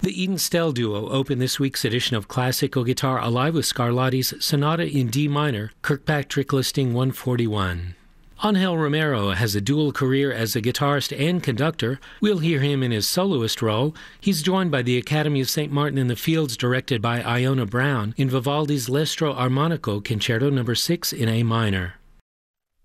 The Eden Stell Duo opened this week's edition of Classical Guitar Alive with Scarlatti's Sonata in D minor, Kirkpatrick listing 141. Angel Romero has a dual career as a guitarist and conductor. We'll hear him in his soloist role. He's joined by the Academy of St. Martin in the Fields, directed by Iona Brown, in Vivaldi's L'Estro Armonico Concerto No. 6 in A minor.